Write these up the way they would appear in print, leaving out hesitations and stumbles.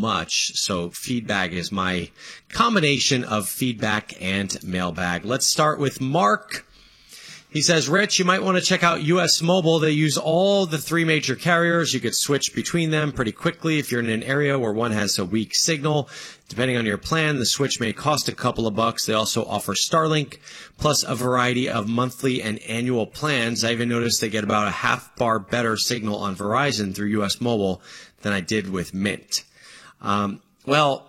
much. So feedback is my combination of feedback and mailbag. Let's start with Mark. He says, Rich, you might want to check out US Mobile. They use all the three major carriers. You could switch between them pretty quickly if you're in an area where one has a weak signal. Depending on your plan, the switch may cost a couple of bucks. They also offer Starlink, plus a variety of monthly and annual plans. I even noticed they get about a half bar better signal on Verizon through US Mobile than I did with Mint. Well,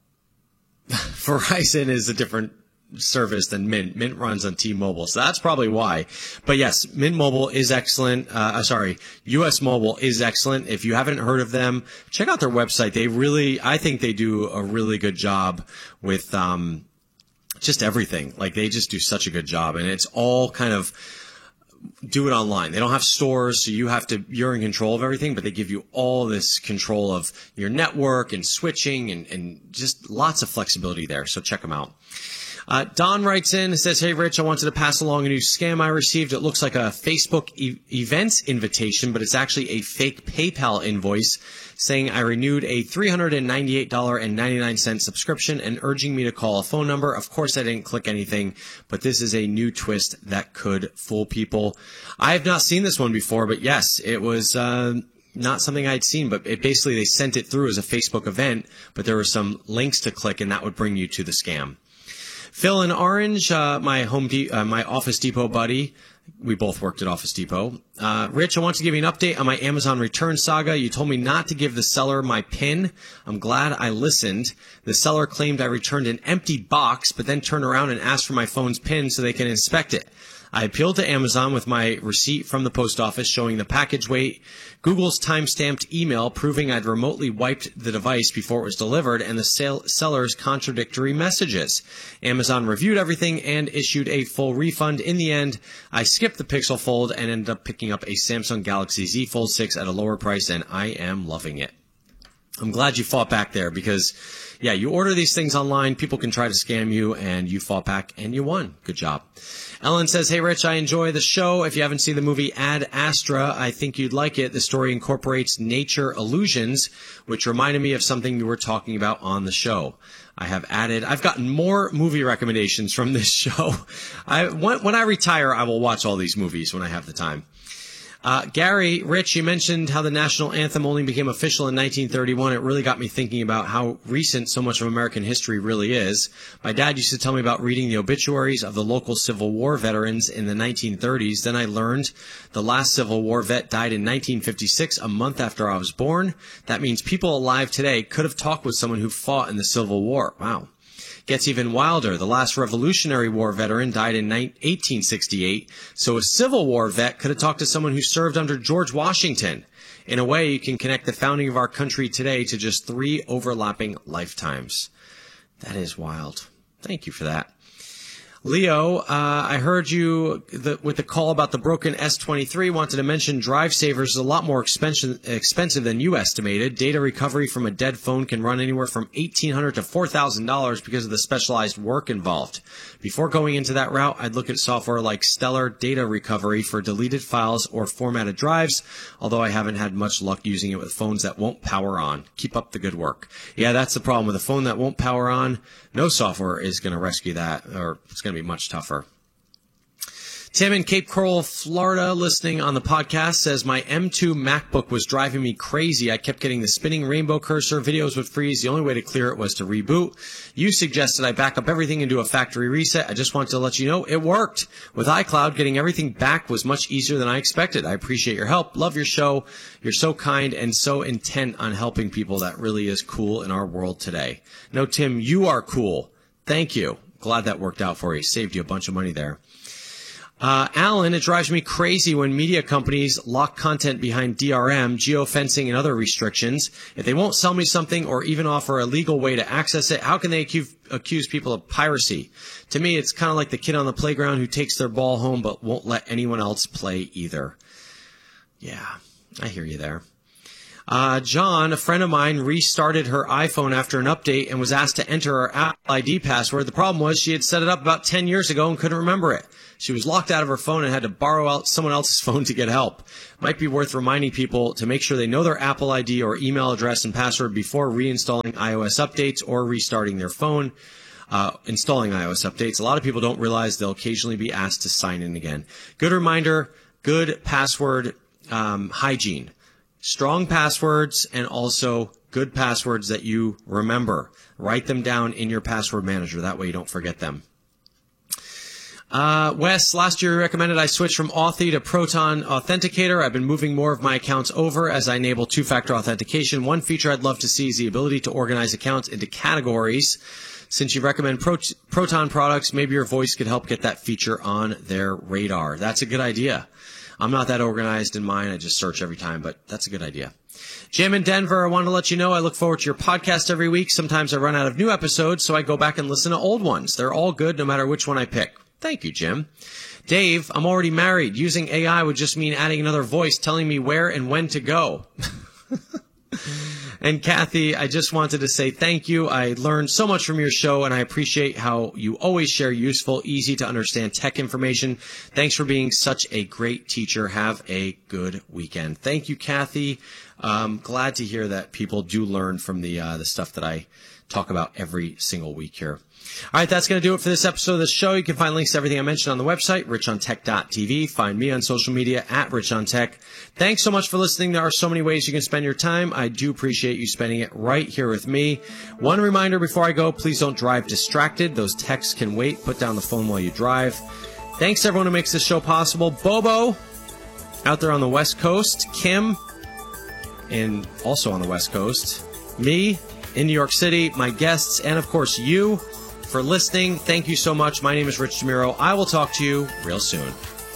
Verizon is a different service than Mint. Mint runs on T-Mobile, so that's probably why. But yes, Mint Mobile is excellent. US Mobile is excellent. If you haven't heard of them, check out their website. I think they do a really good job with just everything. Like, they just do such a good job, and it's all kind of do it online. They don't have stores, so you're in control of everything, but they give you all this control of your network and switching and just lots of flexibility there. So check them out. Don writes in and says, hey, Rich, I wanted to pass along a new scam I received. It looks like a Facebook events invitation, but it's actually a fake PayPal invoice saying I renewed a $398.99 subscription and urging me to call a phone number. Of course, I didn't click anything, but this is a new twist that could fool people. I have not seen this one before, but yes, it was not something I'd seen, but basically they sent it through as a Facebook event, but there were some links to click, and that would bring you to the scam. Phil in Orange, my Office Depot buddy. We both worked at Office Depot. Rich, I want to give you an update on my Amazon return saga. You told me not to give the seller my PIN. I'm glad I listened. The seller claimed I returned an empty box, but then turned around and asked for my phone's PIN so they can inspect it. I appealed to Amazon with my receipt from the post office showing the package weight, Google's time-stamped email proving I'd remotely wiped the device before it was delivered, and the seller's contradictory messages. Amazon reviewed everything and issued a full refund. In the end, I skipped the Pixel Fold and ended up picking up a Samsung Galaxy Z Fold 6 at a lower price, and I am loving it. I'm glad you fought back there because, yeah, you order these things online, people can try to scam you, and you fought back and you won. Good job. Ellen says, hey, Rich, I enjoy the show. If you haven't seen the movie Ad Astra, I think you'd like it. The story incorporates nature illusions, which reminded me of something you were talking about on the show. I've gotten more movie recommendations from this show. When I retire, I will watch all these movies when I have the time. Gary, Rich, you mentioned how the national anthem only became official in 1931. It really got me thinking about how recent so much of American history really is. My dad used to tell me about reading the obituaries of the local Civil War veterans in the 1930s. Then I learned the last Civil War vet died in 1956, a month after I was born. That means people alive today could have talked with someone who fought in the Civil War. Wow. Gets even wilder. The last Revolutionary War veteran died in 1868, so a Civil War vet could have talked to someone who served under George Washington. In a way, you can connect the founding of our country today to just 3 overlapping lifetimes. That is wild. Thank you for that. Leo, I heard you with the call about the broken S23. Wanted to mention Drive Savers is a lot more expensive than you estimated. Data recovery from a dead phone can run anywhere from $1,800 to $4,000 because of the specialized work involved. Before going into that route, I'd look at software like Stellar Data Recovery for deleted files or formatted drives, although I haven't had much luck using it with phones that won't power on. Keep up the good work. Yeah, that's the problem with a phone that won't power on. No software is going to rescue that, or it's going to be much tougher. Tim in Cape Coral, Florida, listening on the podcast, says, my M2 MacBook was driving me crazy. I kept getting the spinning rainbow cursor. Videos would freeze. The only way to clear it was to reboot. You suggested I back up everything and do a factory reset. I just wanted to let you know it worked. With iCloud, getting everything back was much easier than I expected. I appreciate your help. Love your show. You're so kind and so intent on helping people. That really is cool in our world today. No, Tim, you are cool. Thank you. Glad that worked out for you. Saved you a bunch of money there. Alan, it drives me crazy when media companies lock content behind DRM, geofencing, and other restrictions. If they won't sell me something or even offer a legal way to access it, how can they accuse people of piracy? To me, it's kind of like the kid on the playground who takes their ball home but won't let anyone else play either. Yeah, I hear you there. John, a friend of mine, restarted her iPhone after an update and was asked to enter her Apple ID password. The problem was she had set it up about 10 years ago and couldn't remember it. She was locked out of her phone and had to borrow out someone else's phone to get help. Might be worth reminding people to make sure they know their Apple ID or email address and password before reinstalling iOS updates or restarting their phone. Installing iOS updates. A lot of people don't realize they'll occasionally be asked to sign in again. Good reminder, good password hygiene. Strong passwords and also good passwords that you remember. Write them down in your password manager. That way you don't forget them. Wes, last year you recommended I switch from Authy to Proton Authenticator. I've been moving more of my accounts over as I enable two-factor authentication. One feature I'd love to see is the ability to organize accounts into categories. Since you recommend Proton products, maybe your voice could help get that feature on their radar. That's a good idea. I'm not that organized in mine. I just search every time, but that's a good idea. Jim in Denver, I wanted to let you know I look forward to your podcast every week. Sometimes I run out of new episodes, so I go back and listen to old ones. They're all good no matter which one I pick. Thank you, Jim. Dave, I'm already married. Using AI would just mean adding another voice telling me where and when to go. And Kathy, I just wanted to say thank you. I learned so much from your show, and I appreciate how you always share useful, easy to understand tech information. Thanks for being such a great teacher. Have a good weekend. Thank you, Kathy. Glad to hear that people do learn from the stuff that I talk about every single week here. All right, that's going to do it for this episode of the show. You can find links to everything I mentioned on the website, richontech.tv. Find me on social media at richontech. Thanks so much for listening. There are so many ways you can spend your time. I do appreciate you spending it right here with me. One reminder before I go, please don't drive distracted. Those texts can wait. Put down the phone while you drive. Thanks to everyone who makes this show possible. Bobo out there on the West Coast. Kim, and also on the West Coast. Me in New York City. My guests, and of course you. For listening, thank you so much. My name is Rich DeMuro. I will talk to you real soon.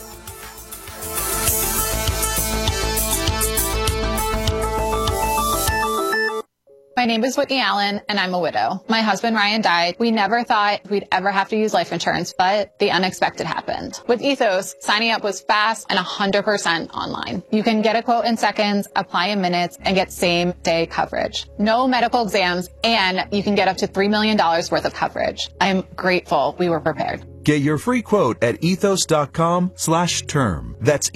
My name is Whitney Allen, and I'm a widow. My husband, Ryan, died. We never thought we'd ever have to use life insurance, but the unexpected happened. With Ethos, signing up was fast and 100% online. You can get a quote in seconds, apply in minutes, and get same-day coverage. No medical exams, and you can get up to $3 million worth of coverage. I'm grateful we were prepared. Get your free quote at ethos.com/term. That's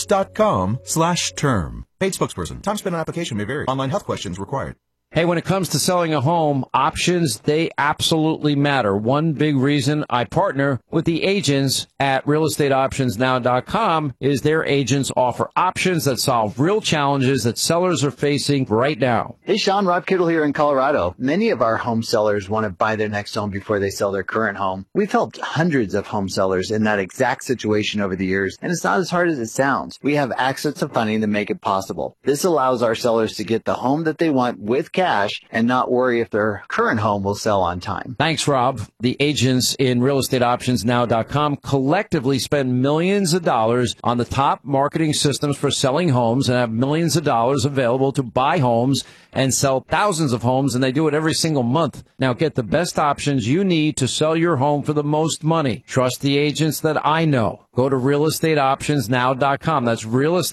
ethos.com/term. Paid spokesperson. Time spent on application may vary. Online health questions required. Hey, when it comes to selling a home, options, they absolutely matter. One big reason I partner with the agents at realestateoptionsnow.com is their agents offer options that solve real challenges that sellers are facing right now. Hey, Sean, Rob Kittle here in Colorado. Many of our home sellers want to buy their next home before they sell their current home. We've helped hundreds of home sellers in that exact situation over the years, and it's not as hard as it sounds. We have access to funding to make it possible. This allows our sellers to get the home that they want with cash and not worry if their current home will sell on time. Thanks, Rob. The agents in realestateoptionsnow.com collectively spend millions of dollars on the top marketing systems for selling homes and have millions of dollars available to buy homes and sell thousands of homes, and they do it every single month. Now get the best options you need to sell your home for the most money. Trust the agents that I know. Go to realestateoptionsnow.com. That's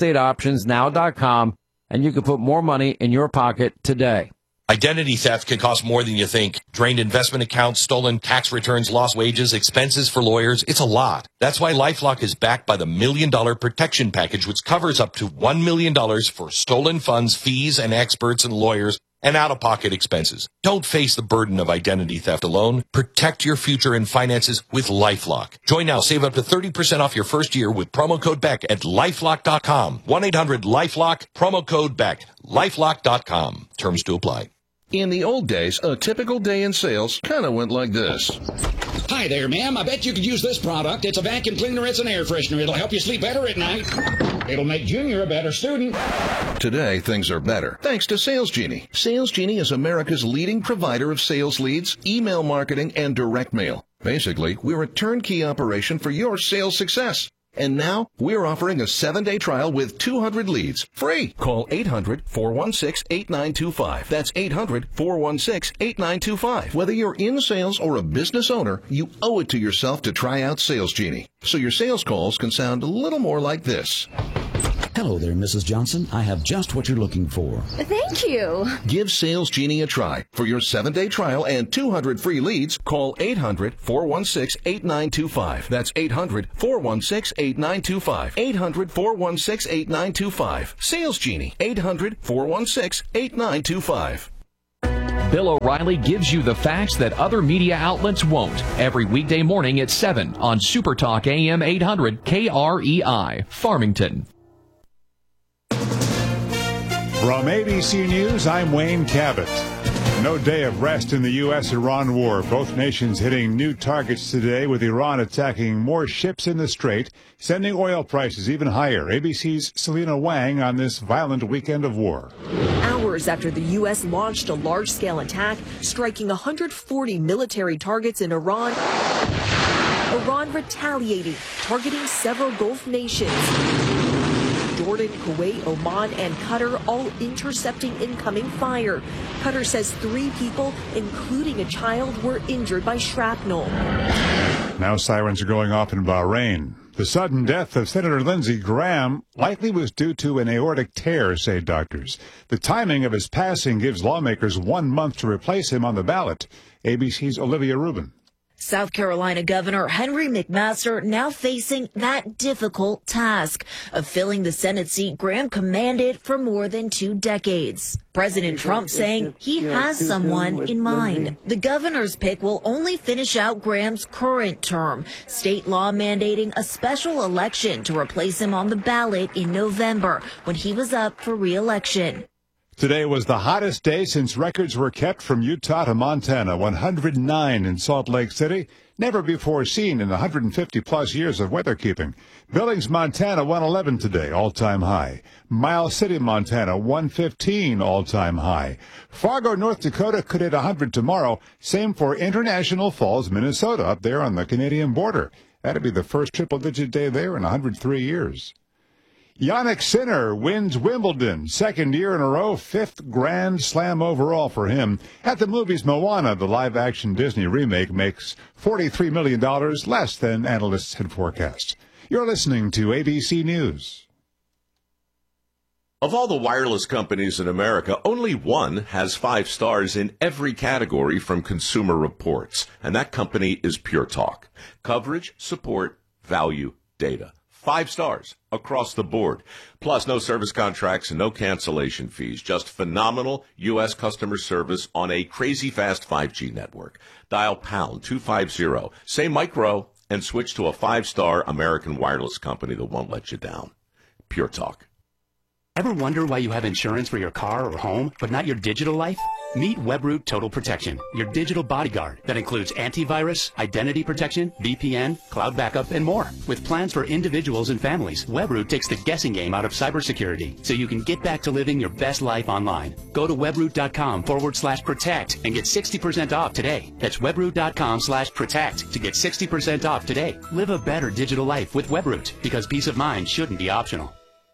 realestateoptionsnow.com, and you can put more money in your pocket today. Identity theft can cost more than you think. Drained investment accounts, stolen tax returns, lost wages, expenses for lawyers. It's a lot. That's why LifeLock is backed by the $1 Million Protection Package, which covers up to $1 million for stolen funds, fees, and experts and lawyers and out-of-pocket expenses. Don't face the burden of identity theft alone. Protect your future and finances with LifeLock. Join now. Save up to 30% off your first year with promo code BECK at LifeLock.com. 1-800-LifeLock, promo code BECK. LifeLock.com. Terms to apply. In the old days, a typical day in sales kind of went like this. Hi there, ma'am. I bet you could use this product. It's a vacuum cleaner. It's an air freshener. It'll help you sleep better at night. It'll make Junior a better student. Today, things are better, thanks to Sales Genie. Sales Genie is America's leading provider of sales leads, email marketing, and direct mail. Basically, we're a turnkey operation for your sales success. And now, we're offering a 7-day trial with 200 leads, free. Call 800-416-8925. That's 800-416-8925. Whether you're in sales or a business owner, you owe it to yourself to try out Sales Genie, so your sales calls can sound a little more like this. Hello there, Mrs. Johnson. I have just what you're looking for. Thank you. Give Sales Genie a try. For your 7-day trial and 200 free leads, call 800-416-8925. That's 800-416-8925. 800-416-8925. Sales Genie. 800-416-8925. Bill O'Reilly gives you the facts that other media outlets won't. Every weekday morning at 7 on Super Talk AM 800 KREI, Farmington. From ABC News, I'm Wayne Cabot. No day of rest in the U.S.-Iran war. Both nations hitting new targets today, with Iran attacking more ships in the Strait, sending oil prices even higher. ABC's Selena Wang on this violent weekend of war. Hours after the U.S. launched a large-scale attack, striking 140 military targets in Iran, Iran retaliating, targeting several Gulf nations. Jordan, Kuwait, Oman, and Qatar all intercepting incoming fire. Qatar says 3 people, including a child, were injured by shrapnel. Now sirens are going off in Bahrain. The sudden death of Senator Lindsey Graham likely was due to an aortic tear, say doctors. The timing of his passing gives lawmakers 1 month to replace him on the ballot. ABC's Olivia Rubin. South Carolina Governor Henry McMaster now facing that difficult task of filling the Senate seat Graham commanded for more than 2 decades. President Trump saying he has someone in mind. The governor's pick will only finish out Graham's current term, state law mandating a special election to replace him on the ballot in November when he was up for re-election. Today was the hottest day since records were kept from Utah to Montana, 109 in Salt Lake City, never before seen in 150-plus years of weather keeping. Billings, Montana, 111 today, all-time high. Miles City, Montana, 115, all-time high. Fargo, North Dakota could hit 100 tomorrow. Same for International Falls, Minnesota, up there on the Canadian border. That'd be the first triple-digit day there in 103 years. Jannik Sinner wins Wimbledon, 2nd year in a row, 5th Grand Slam overall for him. At the movies, Moana, the live-action Disney remake, makes $43 million less than analysts had forecast. You're listening to ABC News. Of all the wireless companies in America, only one has 5 stars in every category from Consumer Reports, and that company is Pure Talk. Coverage, support, value, data. 5 stars across the board. Plus, no service contracts and no cancellation fees. Just phenomenal U.S. customer service on a crazy fast 5G network. Dial pound 250, say micro, and switch to a 5-star American wireless company that won't let you down. Pure Talk. Ever wonder why you have insurance for your car or home, but not your digital life? Meet Webroot Total Protection, your digital bodyguard that includes antivirus, identity protection, VPN, cloud backup, and more. With plans for individuals and families, Webroot takes the guessing game out of cybersecurity so you can get back to living your best life online. Go to webroot.com/protect and get 60% off today. That's webroot.com/protect to get 60% off today. Live a better digital life with Webroot, because peace of mind shouldn't be optional.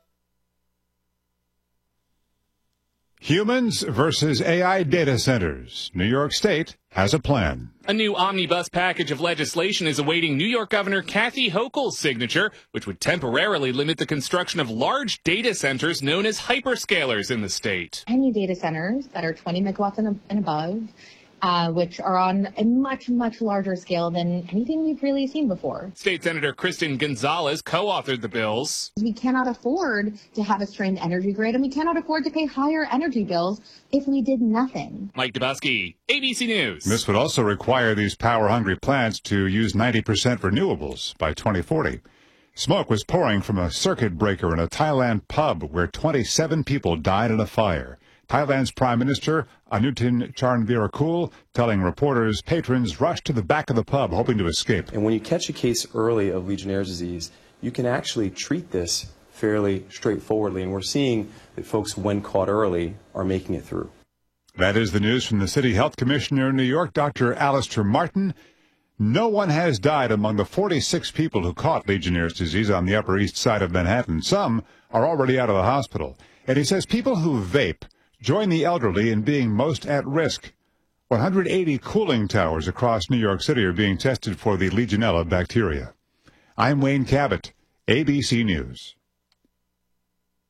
Humans versus AI data centers. New York State has a plan. A new omnibus package of legislation is awaiting New York Governor Kathy Hochul's signature, which would temporarily limit the construction of large data centers known as hyperscalers in the state. Any data centers that are 20 megawatts and above, which are on a much, much larger scale than anything we've really seen before. State Senator Kristen Gonzalez co-authored the bills. We cannot afford to have a strained energy grid, and we cannot afford to pay higher energy bills if we did nothing. Mike Dubusky, ABC News. This would also require these power-hungry plants to use 90% renewables by 2040. Smoke was pouring from a circuit breaker in a Thailand pub where 27 people died in a fire. Thailand's Prime Minister, Anutin Charnvirakul, telling reporters patrons rushed to the back of the pub hoping to escape. And when you catch a case early of Legionnaire's disease, you can actually treat this fairly straightforwardly. And we're seeing that folks, when caught early, are making it through. That is the news from the City Health Commissioner in New York, Dr. Alistair Martin. No one has died among the 46 people who caught Legionnaire's disease on the Upper East Side of Manhattan. Some are already out of the hospital. And he says people who vape join the elderly in being most at risk. 180 cooling towers across New York City are being tested for the Legionella bacteria. I'm Wayne Cabot, ABC News.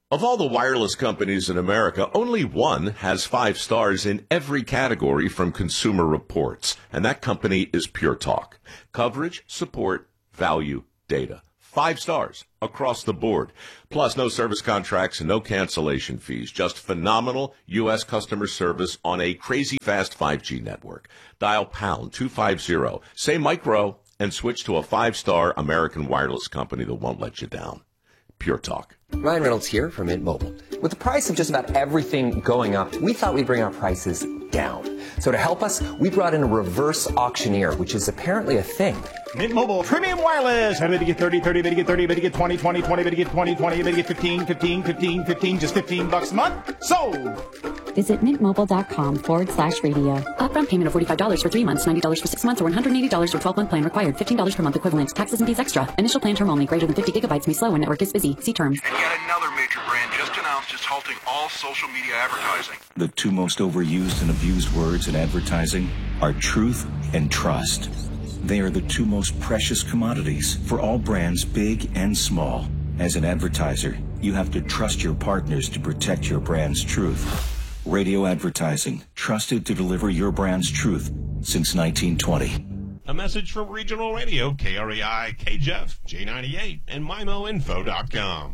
Of all the wireless companies in America, only one has 5 stars in every category from Consumer Reports, and that company is Pure Talk. Coverage, support, value, data. 5 stars across the board. Plus, no service contracts and no cancellation fees. Just phenomenal U.S. customer service on a crazy fast 5G network. Dial pound 250, say micro, and switch to a 5-star American wireless company that won't let you down. Pure Talk. Ryan Reynolds here from Mint Mobile. With the price of just about everything going up, we thought we'd bring our prices down. So to help us, we brought in a reverse auctioneer, which is apparently a thing. Mint Mobile Premium Wireless. How do you get 30, 30, you get 30, you get 20, 20, 20, you get 20, 20, you get 15, 15, 15, 15, just $15 a month. Sold! Visit mintmobile.com/radio. Upfront payment of $45 for 3 months, $90 for 6 months, or $180 for 12-month plan required. $15 per month equivalent. Taxes and fees extra. Initial plan term only. Greater than 50 gigabytes may slow when network is busy. See terms. And yet another major brand just announced it's halting all social media advertising. The 2 most overused and abused words in advertising are truth and trust. They are the 2 most precious commodities for all brands, big and small. As an advertiser, you have to trust your partners to protect your brand's truth. Radio advertising, trusted to deliver your brand's truth since 1920. A message from Regional Radio, KREI, KJEF, J98, and MIMOinfo.com.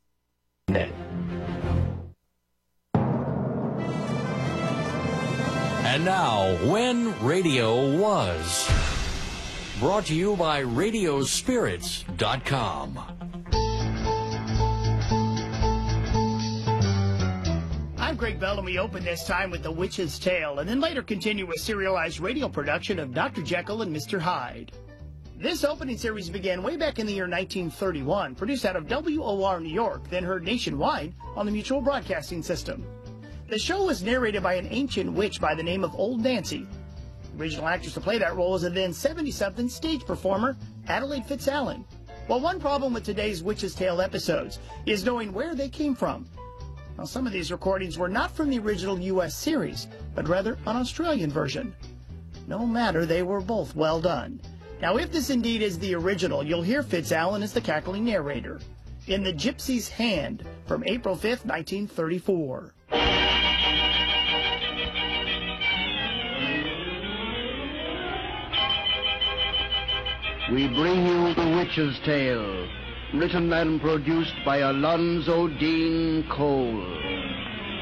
And now, When Radio Was. Brought to you by Radiospirits.com. I'm Greg Bell, and we open this time with The Witch's Tale, and then later continue a serialized radio production of Dr. Jekyll and Mr. Hyde. This opening series began way back in the year 1931, produced out of WOR New York, then heard nationwide on the Mutual Broadcasting System. The show was narrated by an ancient witch by the name of Old Nancy. The original actress to play that role was a then 70-something stage performer, Adelaide Fitzallen. Well, one problem with today's Witch's Tale episodes is knowing where they came from. Now, some of these recordings were not from the original U.S. series, but rather an Australian version. No matter, they were both well done. Now, if this indeed is the original, you'll hear Fitzallen as the cackling narrator. In The Gypsy's Hand, from April 5th, 1934. We bring you The Witch's Tale, written and produced by Alonzo Dean Cole.